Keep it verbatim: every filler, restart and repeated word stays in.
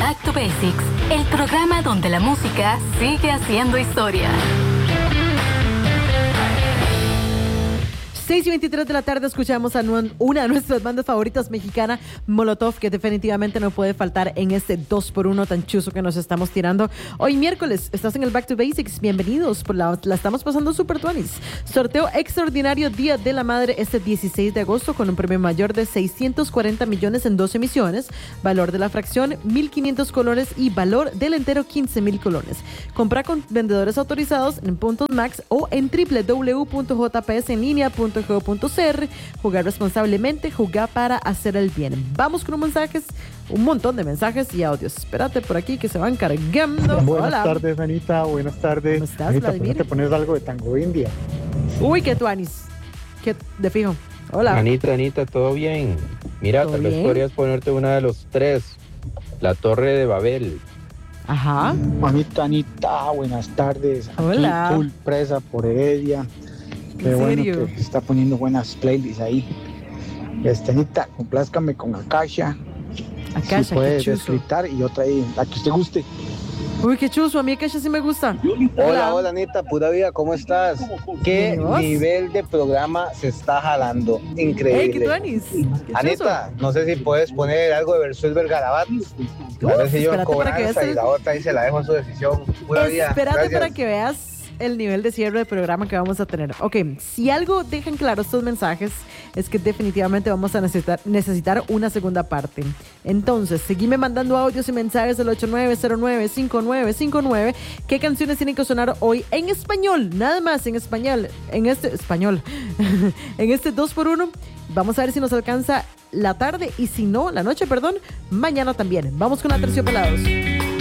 Back to Basics, el programa donde la música sigue haciendo historia. seis y veintitrés de la tarde escuchamos a una de nuestras bandas favoritas mexicana, Molotov, que definitivamente no puede faltar en este dos por uno tan chuzo que nos estamos tirando. Hoy miércoles, estás en el Back to Basics, bienvenidos, por la, la estamos pasando super tuanis. Sorteo extraordinario Día de la Madre este dieciséis de agosto con un premio mayor de seiscientos cuarenta millones en dos emisiones, valor de la fracción mil quinientos colones y valor del entero quince mil colones. Compra con vendedores autorizados en Puntos Max o en doble u doble u doble u punto j p s en línea punto juego punto c r. Jugar responsablemente, jugar para hacer el bien. Vamos con unos mensajes, un montón de mensajes y audios. Espérate por aquí que se van cargando. Buenas Hola. tardes, Anita. Buenas tardes. ¿Cómo estás, Anita, Vladimir? ¿por qué te pones algo de Tango India? Uy, qué tuanis. Qué de fijo. Hola. Anita, Anita, ¿todo bien? Mira, ¿Todo tal vez bien? podrías ponerte una de los tres. La Torre de Babel. Ajá. Anita, Anita, buenas tardes. Aquí, Hola. full presa por Heredia. Qué ¿En bueno serio? que está poniendo buenas playlists ahí. Este, Anita, complázcame con Akasha. Akasha, si puede qué chuzo. desfritar y otra ahí, la que usted guste. Uy, qué chuzo. A mí Akasha sí me gusta. Hola, hola Anita, pura vida, ¿cómo estás? ¿Qué ¿Y vos? nivel de programa se está jalando? Ey, qué Increíble. tuanis. Qué chuzo. Anita, no sé si puedes poner algo de Versuel Garabat. A ver si yo en espérate para que cobranza veas y el- la otra ahí se la dejo a su decisión. Pura vida. Espérate Gracias. para que veas el nivel de cierre del programa que vamos a tener. Ok, si algo dejan claro estos mensajes es que definitivamente vamos a necesitar, necesitar una segunda parte. Entonces, seguime mandando audios y mensajes al ocho nueve cero nueve cinco nueve cinco nueve. ¿Qué canciones tienen que sonar hoy en español? Nada más en español. En este español. En este dos por uno. Vamos a ver si nos alcanza la tarde y si no, la noche, perdón, mañana también. Vamos con Aterciopelados.